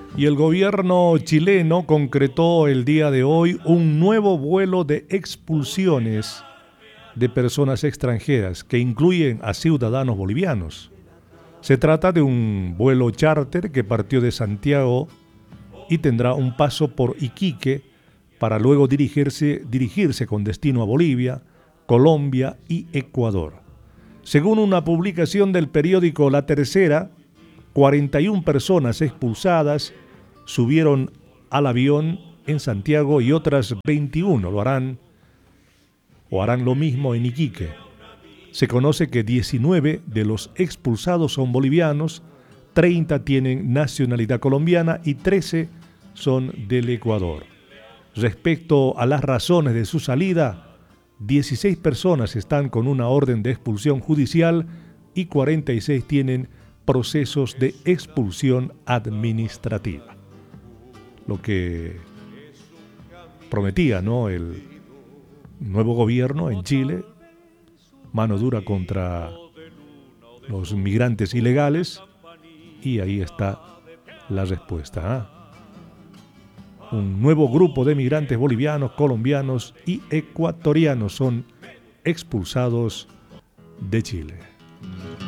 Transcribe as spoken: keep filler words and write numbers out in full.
Y el gobierno chileno concretó el día de hoy un nuevo vuelo de expulsiones de personas extranjeras que incluyen a ciudadanos bolivianos. Se trata de un vuelo charter que partió de Santiago y tendrá un paso por Iquique para luego dirigirse, dirigirse con destino a Bolivia, Colombia y Ecuador. Según una publicación del periódico La Tercera, cuarenta y una personas expulsadas subieron al avión en Santiago y otras veintiuna lo harán o harán lo mismo en Iquique. Se conoce que diecinueve de los expulsados son bolivianos, treinta tienen nacionalidad colombiana y trece son del Ecuador. Respecto a las razones de su salida, dieciséis personas están con una orden de expulsión judicial y cuarenta y seis tienen procesos de expulsión administrativa. Lo que prometía, ¿no?, el nuevo gobierno en Chile, mano dura contra los migrantes ilegales, y ahí está la respuesta, ¿eh? Un nuevo grupo de migrantes bolivianos, colombianos y ecuatorianos son expulsados de Chile.